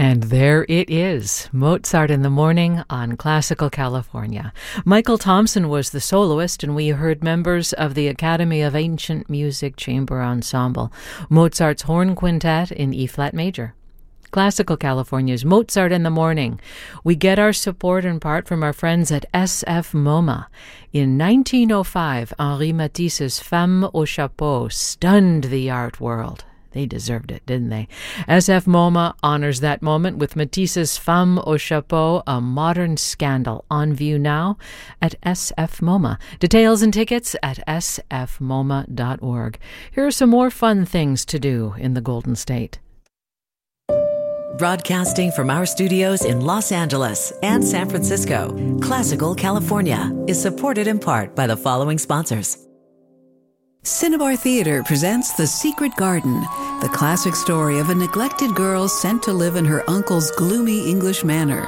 And there it is, Mozart in the Morning on Classical California. Michael Thompson was the soloist, and we heard members of the Academy of Ancient Music Chamber Ensemble, Mozart's Horn Quintet in E-flat major. Classical California's Mozart in the Morning. We get our support in part from our friends at SF MoMA. In 1905, Henri Matisse's Femme au Chapeau stunned the art world. They deserved it, didn't they? SF MoMA honors that moment with Matisse's Femme au Chapeau, a modern scandal, on view now at SF MoMA. Details and tickets at sfmoma.org. Here are some more fun things to do in the Golden State. Broadcasting from our studios in Los Angeles and San Francisco, Classical California is supported in part by the following sponsors. Cinnabar Theater presents The Secret Garden, the classic story of a neglected girl sent to live in her uncle's gloomy English manor.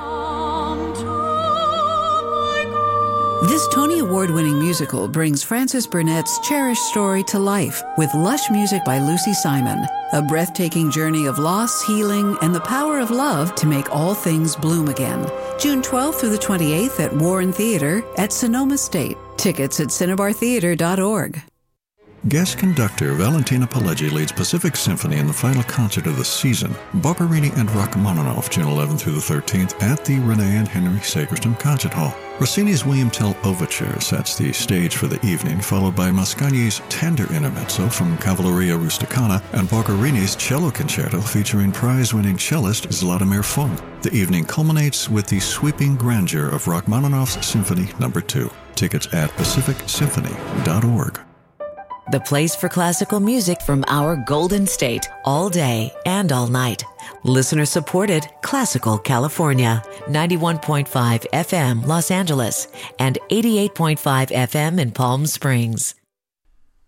This Tony Award-winning musical brings Frances Burnett's cherished story to life with lush music by Lucy Simon, a breathtaking journey of loss, healing, and the power of love to make all things bloom again. June 12th through the 28th at Warren Theater at Sonoma State. Tickets at cinnabartheater.org. Guest conductor Valentina Pileggi leads Pacific Symphony in the final concert of the season, Boccherini and Rachmaninoff, June 11th through the 13th at the Renee and Henry Sagerston Concert Hall. Rossini's William Tell Overture sets the stage for the evening, followed by Mascagni's Tender Intermezzo from Cavalleria Rusticana and Boccherini's Cello Concerto featuring prize-winning cellist Zlatomir Funk. The evening culminates with the sweeping grandeur of Rachmaninoff's Symphony No. 2. Tickets at pacificsymphony.org. The place for classical music from our Golden State, all day and all night. Listener supported Classical California, 91.5 FM Los Angeles and 88.5 FM in Palm Springs.